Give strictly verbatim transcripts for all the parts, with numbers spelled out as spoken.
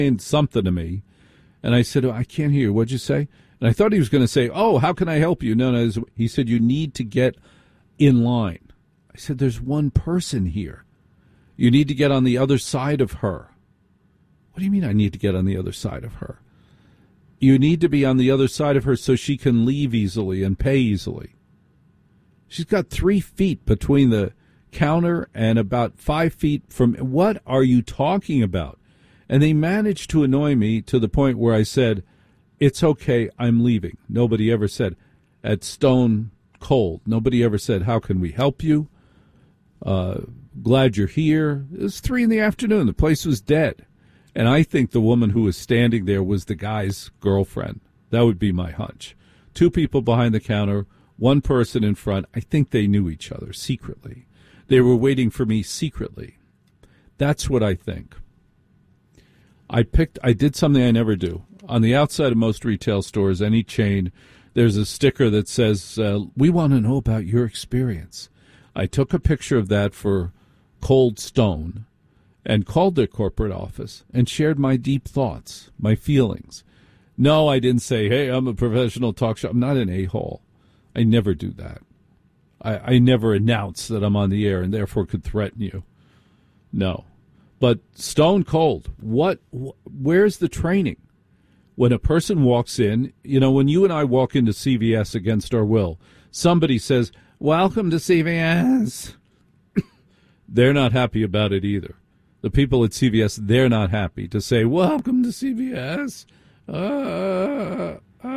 saying something to me. And I said, oh, I can't hear you. What'd you say? And I thought he was going to say, oh, how can I help you? No, no. He said, you need to get in line. I said, there's one person here. You need to get on the other side of her. What do you mean I need to get on the other side of her? You need to be on the other side of her so she can leave easily and pay easily. She's got three feet between the counter and about five feet from... What are you talking about? And they managed to annoy me to the point where I said, it's okay, I'm leaving. Nobody ever said, at stone cold, nobody ever said, how can we help you? Uh, glad you're here. It was three in the afternoon. The place was dead. And I think the woman who was standing there was the guy's girlfriend. That would be my hunch. Two people behind the counter, one person in front. I think they knew each other secretly. They were waiting for me secretly. That's what I think. I picked. I did something I never do. On the outside of most retail stores, any chain, there's a sticker that says, uh, we want to know about your experience. I took a picture of that for Cold Stone and called their corporate office and shared my deep thoughts, my feelings. No, I didn't say, hey, I'm a professional talk show. I'm not an a-hole. I never do that. I, I never announce that I'm on the air and therefore could threaten you. No. But stone cold, what? Wh- where's the training? When a person walks in, you know, when you and I walk into C V S against our will, somebody says, welcome to C V S. They're not happy about it either. The people at C V S, they're not happy to say, welcome to C V S. Uh,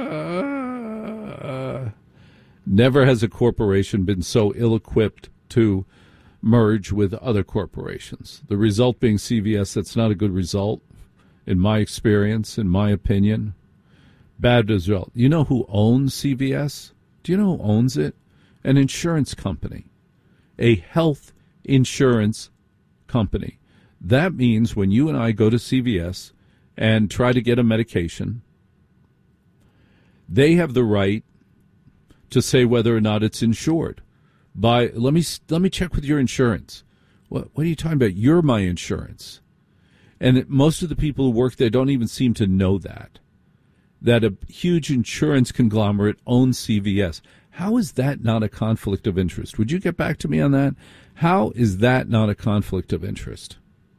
uh. Never has a corporation been so ill-equipped to merge with other corporations. The result being C V S, that's not a good result, in my experience, in my opinion. Bad result. You know who owns C V S? Do you know who owns it? An insurance company. A health insurance company. That means when you and I go to C V S and try to get a medication, they have the right to say whether or not it's insured. By let me let me check with your insurance. What what are you talking about? You're my insurance. And it, most of the people who work there don't even seem to know that. That a huge insurance conglomerate owns C V S. How is that not a conflict of interest? Would you get back to me on that? How is that not a conflict of interest?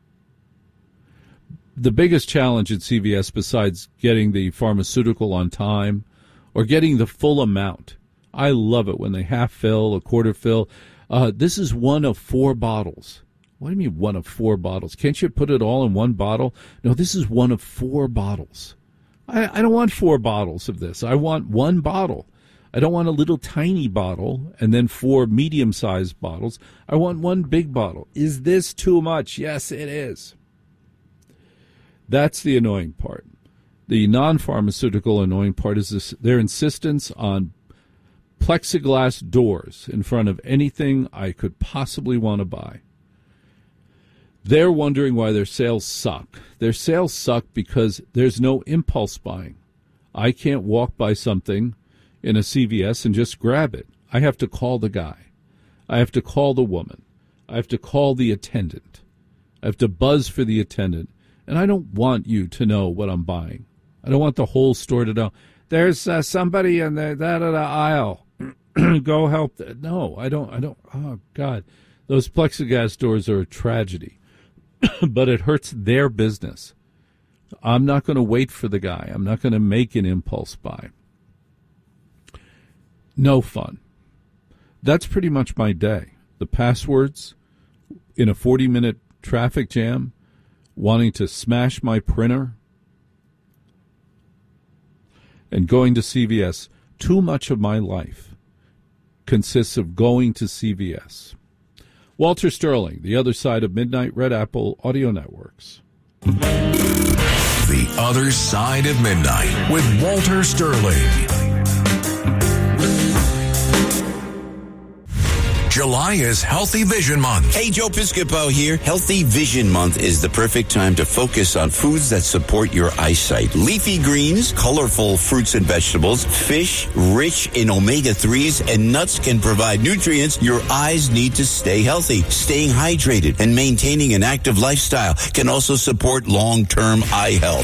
The biggest challenge at C V S, besides getting the pharmaceutical on time or getting the full amount, I love it when they half fill, a quarter fill. Uh, this is one of four bottles. What do you mean one of four bottles? Can't you put it all in one bottle? No, this is one of four bottles. I, I don't want four bottles of this. I want one bottle. I don't want a little tiny bottle and then four medium-sized bottles. I want one big bottle. Is this too much? Yes, it is. That's the annoying part. The non-pharmaceutical annoying part is this, their insistence on plexiglass doors in front of anything I could possibly want to buy. They're wondering why their sales suck. Their sales suck because there's no impulse buying. I can't walk by something in a C V S and just grab it. I have to call the guy. I have to call the woman. I have to call the attendant. I have to buzz for the attendant. And I don't want you to know what I'm buying. I don't want the whole store to know. There's uh, somebody in the, that of the aisle. Go help. The, no, I don't. I don't. Oh, God. Those plexiglass doors are a tragedy. But it hurts their business. I'm not going to wait for the guy. I'm not going to make an impulse buy. No fun. That's pretty much my day. The passwords in a forty-minute traffic jam, wanting to smash my printer, and going to C V S. Too much of my life consists of going to C V S. Walter Sterling, The Other Side of Midnight, Red Apple Audio Networks. The Other Side of Midnight with Walter Sterling. July is Healthy Vision Month. Hey, Joe Piscopo here. Healthy Vision Month is the perfect time to focus on foods that support your eyesight. Leafy greens, colorful fruits and vegetables, fish rich in omega threes, and nuts can provide nutrients your eyes need to stay healthy. Staying hydrated and maintaining an active lifestyle can also support long-term eye health.